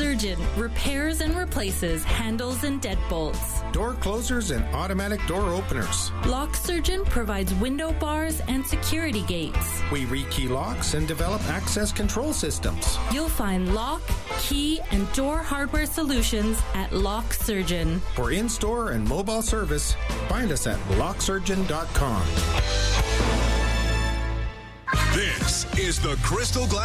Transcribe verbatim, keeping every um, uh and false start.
Surgeon repairs and replaces handles and deadbolts. Door closers and automatic door openers. Lock Surgeon provides window bars and security gates. We rekey locks and develop access control systems. You'll find lock, key, and door hardware solutions at Lock Surgeon. For in-store and mobile service, find us at lock surgeon dot com. This is the Crystal Glass